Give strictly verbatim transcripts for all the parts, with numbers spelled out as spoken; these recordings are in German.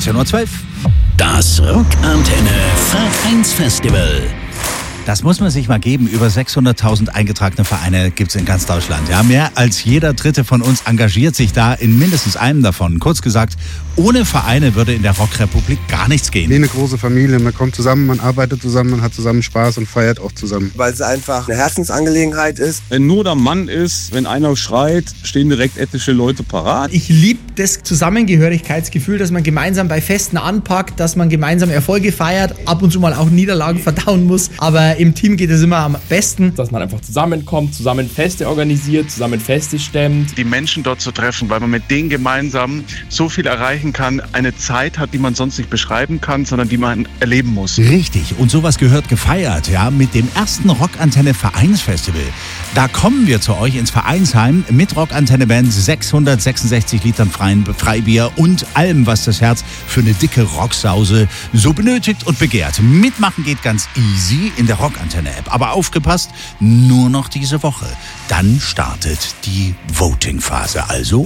sechzehn Uhr zwölf. Das Rockantenne Vereinsfestival. Das muss man sich mal geben. Über sechshunderttausend eingetragene Vereine gibt es in ganz Deutschland. Ja, mehr als jeder Dritte von uns engagiert sich da in mindestens einem davon. Kurz gesagt, ohne Vereine würde in der Rockrepublik gar nichts gehen. Wie eine große Familie. Man kommt zusammen, man arbeitet zusammen, man hat zusammen Spaß und feiert auch zusammen. Weil es einfach eine Herzensangelegenheit ist. Wenn nur der Mann ist, wenn einer schreit, stehen direkt etliche Leute parat. Ich liebe das Zusammengehörigkeitsgefühl, dass man gemeinsam bei Festen anpackt, dass man gemeinsam Erfolge feiert, ab und zu mal auch Niederlagen verdauen muss. Aber im Team geht es immer am besten. Dass man einfach zusammenkommt, zusammen Feste organisiert, zusammen Feste stemmt. Die Menschen dort zu treffen, weil man mit denen gemeinsam so viel erreichen kann, eine Zeit hat, die man sonst nicht beschreiben kann, sondern die man erleben muss. Richtig, und sowas gehört gefeiert, ja, mit dem ersten Rockantenne Vereinsfestival. Da kommen wir zu euch ins Vereinsheim mit Rockantenne Band, sechshundertsechsundsechzig Litern freien Freibier und allem, was das Herz für eine dicke Rocksause so benötigt und begehrt. Mitmachen geht ganz easy in der Rockantenne-App. Aber aufgepasst, nur noch diese Woche. Dann startet die Voting-Phase. Also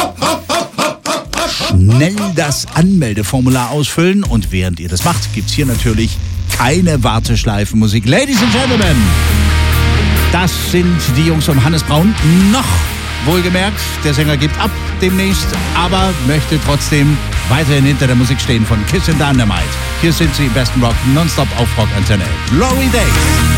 schnell das Anmeldeformular ausfüllen und während ihr das macht, gibt's hier natürlich keine Warteschleifenmusik. Ladies and Gentlemen, das sind die Jungs von Hannes Braun. Noch wohlgemerkt, der Sänger gibt ab demnächst, aber möchte trotzdem weiterhin hinter der Musik stehen von Kiss and Dynamite. Hier sind sie im besten Rock nonstop auf Rockantenne. Glory Days.